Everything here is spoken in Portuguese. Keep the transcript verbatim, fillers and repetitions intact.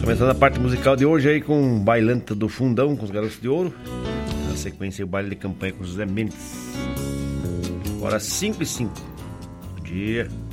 Começando a parte musical de hoje aí com Bailanta do Fundão com os Garotos de Ouro. Na sequência o baile de campanha com José Mendes. Agora cinco e cinco. Bom dia.